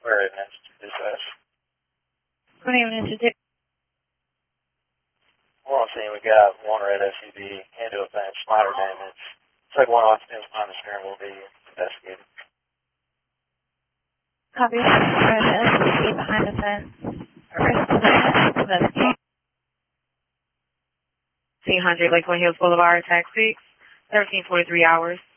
Where it is dispatch. Good evening, Mr. Dick. We're on scene. We got one red SUV, into a fence, minor damage. It's like one occupant behind the steering will be investigated. Copy. SUV behind the fence. Arrest the fence. Investigate. C100 Lakeland Hills Boulevard, taxi. 1343 hours.